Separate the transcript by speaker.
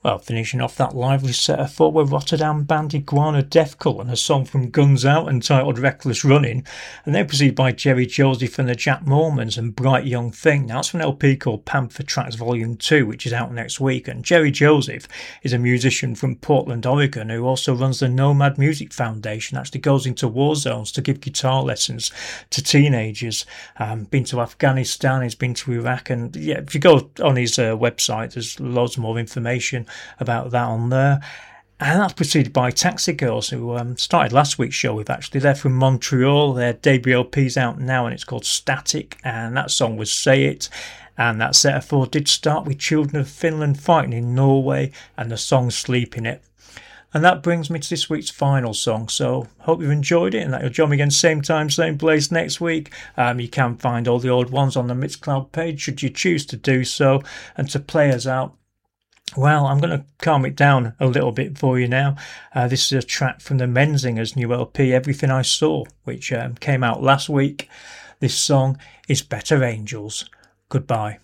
Speaker 1: Well, finishing off that lively set of foot with Rotterdam band Iguana Deathcult and a song from Guns Out entitled Reckless Running, and they proceed by Jerry Joseph and the Jack Mormons and Bright Young Thing. Now, it's from an LP called Panther Tracks Volume 2, which is out next week, and Jerry Joseph is a musician from Portland, Oregon, who also runs the Nomad Music Foundation, actually goes into war zones to give guitar lessons to teenagers. Been to Afghanistan, he's been to Iraq, and yeah, if you go on his website, there's loads more information about that on there. And that's preceded by Taxi Girls, who started last week's show with. Actually, they're from Montreal. Their debut LP's out now and it's called Static, and that song was Say It. And that set of four did start with Children of Finland Fighting in Norway and the song Sleep in It. And that brings me to this week's final song. So hope you've enjoyed it and that you'll join me again same time, same place next week. You can find all the old ones on the Mixcloud page should you choose to do so. And to play us out, well, I'm going to calm it down a little bit for you now. This is a track from the Menzingers' new LP, Everything I Saw, which came out last week. This song is Better Angels. Goodbye.